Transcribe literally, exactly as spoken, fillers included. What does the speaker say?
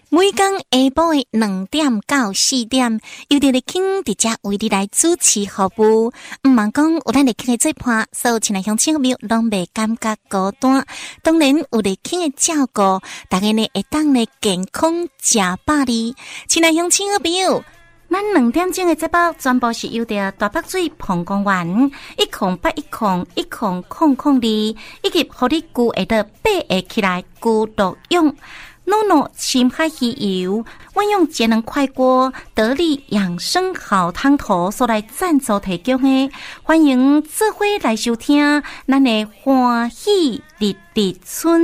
每天下晡的两点到四點，由着立慶佇遮為你來主持服務。毋茫講有咱立慶的做伴，所有親愛鄉親朋友攏袂感覺孤單。當然有立慶的照顧，大家呢會當呢健康食百里。親愛鄉親朋友，咱兩點鐘的節目全部是由着大北水澎公園一空八一空一空空空二，以及互你具會得八個起來具獨用。諾諾深海魚油，運用節能快鍋得力養生好湯頭所來贊助提供的，歡迎智慧來收聽咱的歡喜日日春。